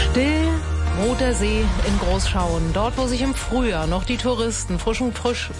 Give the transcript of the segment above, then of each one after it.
Still ruht der See in Großschauen. Dort, wo sich im Frühjahr noch die Touristen frischen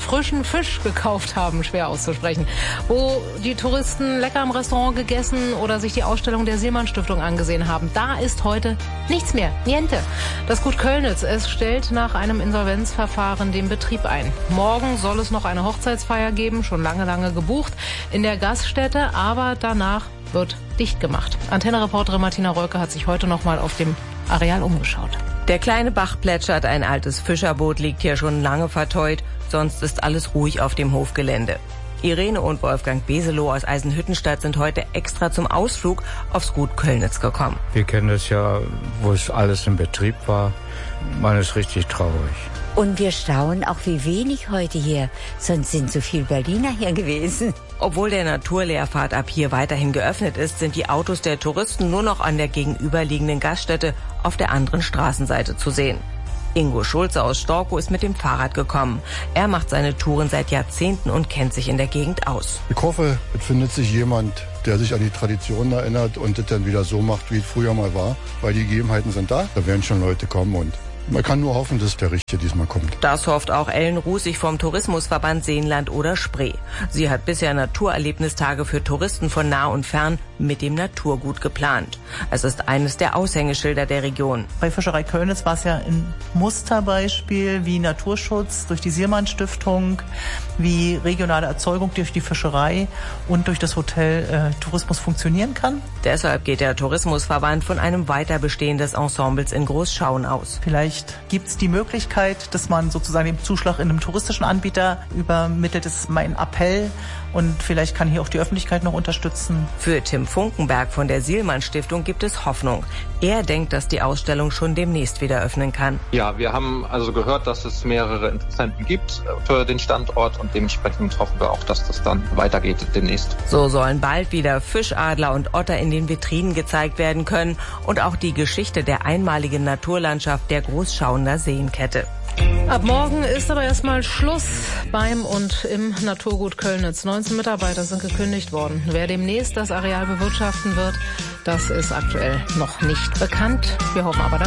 Fisch gekauft haben, schwer auszusprechen. Wo die Touristen lecker im Restaurant gegessen oder sich die Ausstellung der Sielmann-Stiftung angesehen haben. Da ist heute nichts mehr. Niente. Das Gut Kölnitz, es stellt nach einem Insolvenzverfahren den Betrieb ein. Morgen soll es noch eine Hochzeitsfeier geben, schon lange gebucht, in der Gaststätte, aber danach wird dicht gemacht. Antenne-Reporterin Martina Rölke hat sich heute noch mal auf dem Areal umgeschaut. Der kleine Bach plätschert, ein altes Fischerboot liegt hier schon lange verteut, sonst ist alles ruhig auf dem Hofgelände. Irene und Wolfgang Beselow aus Eisenhüttenstadt sind heute extra zum Ausflug aufs Gut Kölnitz gekommen. Wir kennen das ja, wo es alles in Betrieb war. Man ist richtig traurig. Und wir staunen auch, wie wenig heute hier. Sonst sind so viele Berliner hier gewesen. Obwohl der Naturlehrpfad ab hier weiterhin geöffnet ist, sind die Autos der Touristen nur noch an der gegenüberliegenden Gaststätte auf der anderen Straßenseite zu sehen. Ingo Schulze aus Storkow ist mit dem Fahrrad gekommen. Er macht seine Touren seit Jahrzehnten und kennt sich in der Gegend aus. Ich hoffe, es findet sich jemand, der sich an die Traditionen erinnert und das dann wieder so macht, wie es früher mal war. Weil die Gegebenheiten sind da, da werden schon Leute kommen und man kann nur hoffen, dass der Richtige diesmal kommt. Das hofft auch Ellen Rusig vom Tourismusverband Seenland oder Spree. Sie hat bisher Naturerlebnistage für Touristen von nah und fern mit dem Naturgut geplant. Es ist eines der Aushängeschilder der Region. Bei Fischerei Kölnitz war es ja ein Musterbeispiel, wie Naturschutz durch die Sielmann-Stiftung, wie regionale Erzeugung durch die Fischerei und durch das Hotel Tourismus funktionieren kann. Deshalb geht der Tourismusverband von einem Weiterbestehen des Ensembles in Großschauen aus. Vielleicht gibt es die Möglichkeit, dass man sozusagen den Zuschlag in einem touristischen Anbieter übermittelt. Das ist mein Appell. Und vielleicht kann hier auch die Öffentlichkeit noch unterstützen. Für Tim Funkenberg von der Sielmann-Stiftung gibt es Hoffnung. Er denkt, dass die Ausstellung schon demnächst wieder öffnen kann. Ja, wir haben also gehört, dass es mehrere Interessenten gibt für den Standort und dementsprechend hoffen wir auch, dass das dann weitergeht demnächst. So sollen bald wieder Fischadler und Otter in den Vitrinen gezeigt werden können und auch die Geschichte der einmaligen Naturlandschaft der Großschauener Seenkette. Ab morgen ist aber erstmal Schluss beim und im Naturgut Kölnitz. 19 Mitarbeiter sind gekündigt worden. Wer demnächst das Areal bewirtschaften wird, das ist aktuell noch nicht bekannt. Wir hoffen aber, dass